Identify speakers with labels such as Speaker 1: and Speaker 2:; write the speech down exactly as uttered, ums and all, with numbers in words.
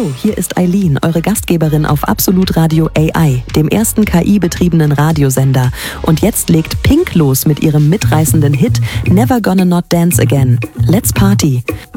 Speaker 1: Hallo, hier ist Eileen, eure Gastgeberin auf Absolut Radio A I, dem ersten K I-betriebenen Radiosender. Und jetzt legt Pink los mit ihrem mitreißenden Hit Never Gonna Not Dance Again. Let's Party!